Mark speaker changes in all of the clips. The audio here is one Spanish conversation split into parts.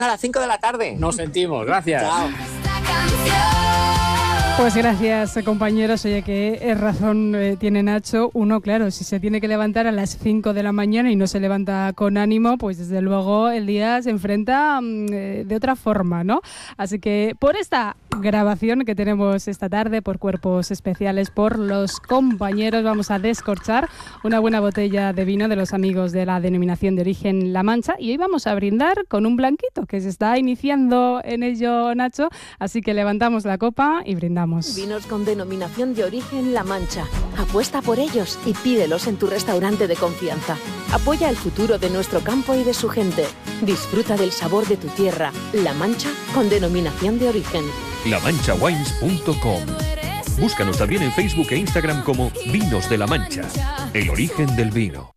Speaker 1: a las 5 de la tarde.
Speaker 2: Nos sentimos, gracias.
Speaker 1: Chao.
Speaker 3: Pues gracias, compañeros. Oye, qué razón tiene Nacho. Uno, claro, si se tiene que levantar a las 5 de la mañana y no se levanta con ánimo, pues desde luego el día se enfrenta de otra forma, ¿no? Así que por esta grabación que tenemos esta tarde, por Cuerpos Especiales, por los compañeros, vamos a descorchar una buena botella de vino de los amigos de la denominación de origen La Mancha, y hoy vamos a brindar con un blanquito que se está iniciando en ello, Nacho, así que levantamos la copa y brindamos.
Speaker 4: Vinos con denominación de origen La Mancha. Apuesta por ellos y pídelos en tu restaurante de confianza. Apoya el futuro de nuestro campo y de su gente. Disfruta del sabor de tu tierra. La Mancha con denominación de origen.
Speaker 5: lamanchawines.com. Búscanos también en Facebook e Instagram como Vinos de La Mancha, el origen del vino.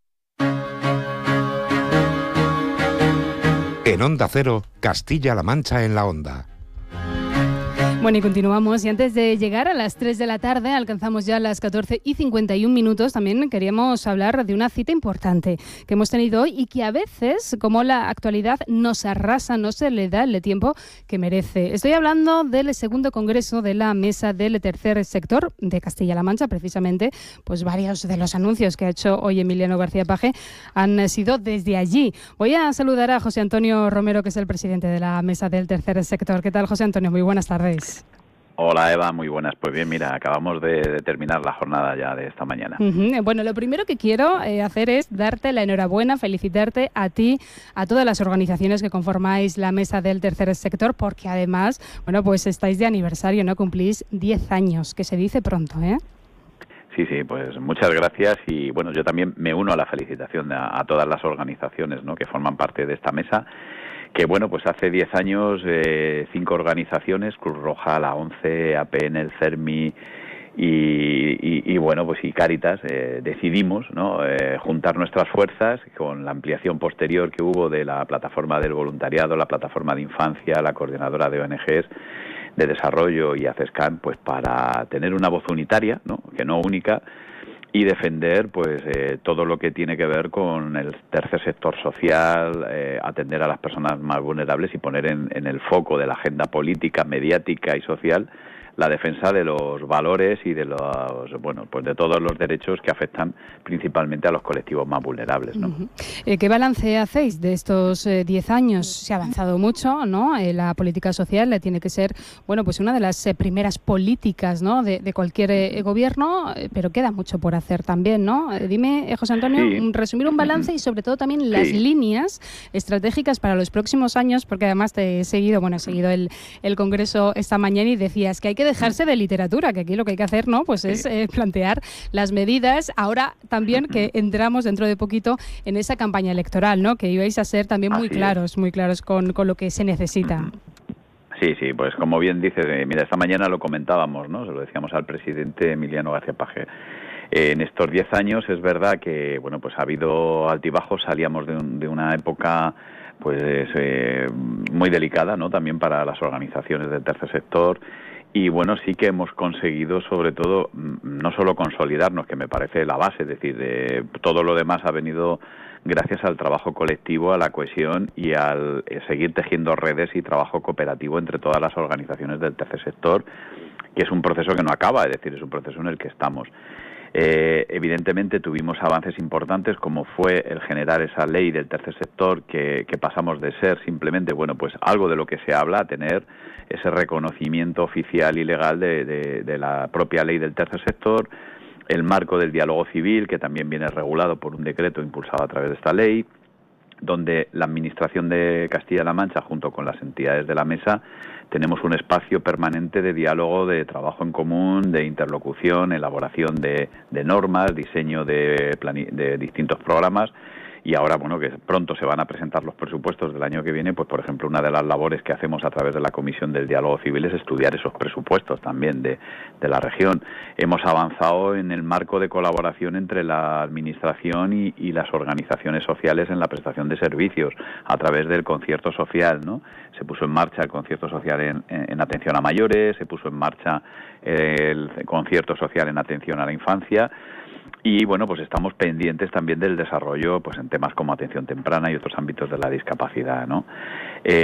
Speaker 6: En Onda Cero, Castilla-La Mancha en la Onda.
Speaker 3: Bueno, y continuamos, y antes de llegar a las 3 de la tarde, alcanzamos ya las 14:51, también queríamos hablar de una cita importante que hemos tenido hoy y que a veces, como la actualidad nos arrasa, no se le da el tiempo que merece. Estoy hablando del segundo congreso de la Mesa del Tercer Sector de Castilla-La Mancha, precisamente, pues varios de los anuncios que ha hecho hoy Emiliano García Paje han sido desde allí. Voy a saludar a José Antonio Romero, que es el presidente de la Mesa del Tercer Sector. ¿Qué tal, José Antonio? Muy buenas tardes.
Speaker 7: Hola Eva, muy buenas. Pues bien, mira, acabamos de terminar la jornada ya de esta mañana.
Speaker 3: Bueno, lo primero que quiero hacer es darte la enhorabuena, felicitarte a ti, a todas las organizaciones que conformáis la Mesa del Tercer Sector, porque además, bueno, pues estáis de aniversario, ¿no? Cumplís 10 años, que se dice pronto, ¿eh?
Speaker 7: Sí, pues muchas gracias, y bueno, yo también me uno a la felicitación a todas las organizaciones, ¿no?, que forman parte de esta mesa. Que bueno, pues hace 10 años 5 organizaciones, Cruz Roja, la ONCE, APN, el CERMI y bueno, pues y Cáritas, decidimos, ¿no?, juntar nuestras fuerzas con la ampliación posterior que hubo de la plataforma del voluntariado, la plataforma de infancia, la coordinadora de ONGs de desarrollo y ACESCAN, pues para tener una voz unitaria, ¿no?, que no única, y defender pues todo lo que tiene que ver con el tercer sector social, atender a las personas más vulnerables y poner en el foco de la agenda política, mediática y social la defensa de los valores y de los, bueno, pues de todos los derechos que afectan principalmente a los colectivos más vulnerables, ¿no?
Speaker 3: ¿Qué balance hacéis de estos 10 años? Se ha avanzado mucho, ¿no? La política social tiene que ser, bueno, pues una de las primeras políticas, ¿no?, de cualquier gobierno, pero queda mucho por hacer también, ¿no? Dime, José Antonio, resumir un balance y sobre todo también las líneas estratégicas para los próximos años, porque además te he seguido, bueno, he seguido el congreso esta mañana y decías que hay que dejarse de literatura, que aquí lo que hay que hacer, ¿no?, pues es plantear las medidas. Ahora también que entramos dentro de poquito en esa campaña electoral, ¿no?, que ibais a ser también muy claros con lo que se necesita.
Speaker 7: Sí, pues como bien dices, mira, esta mañana lo comentábamos, ¿no?, se lo decíamos al presidente Emiliano García Paje. En estos 10 años es verdad que, bueno, pues ha habido altibajos, salíamos de una época pues muy delicada, ¿no?, también para las organizaciones del tercer sector. Y bueno, sí que hemos conseguido, sobre todo, no solo consolidarnos, que me parece la base, es decir, todo lo demás ha venido gracias al trabajo colectivo, a la cohesión y al seguir tejiendo redes y trabajo cooperativo entre todas las organizaciones del tercer sector, que es un proceso que no acaba, es decir, es un proceso en el que estamos. Evidentemente tuvimos avances importantes, como fue el generar esa ley del tercer sector, que pasamos de ser simplemente, bueno, pues algo de lo que se habla, a tener ese reconocimiento oficial y legal de la propia ley del tercer sector, el marco del diálogo civil, que también viene regulado por un decreto impulsado a través de esta ley, donde la Administración de Castilla-La Mancha, junto con las entidades de la mesa, tenemos un espacio permanente de diálogo, de trabajo en común, de interlocución, elaboración de normas, diseño de distintos programas. Y ahora, bueno, que pronto se van a presentar los presupuestos del año que viene, pues por ejemplo, una de las labores que hacemos a través de la Comisión del Diálogo Civil es estudiar esos presupuestos también de la región. Hemos avanzado en el marco de colaboración entre la Administración y las organizaciones sociales en la prestación de servicios a través del concierto social, ¿no? Se puso en marcha el concierto social en atención a mayores, se puso en marcha el concierto social en atención a la infancia. Y bueno, pues estamos pendientes también del desarrollo pues en temas como atención temprana y otros ámbitos de la discapacidad, ¿no?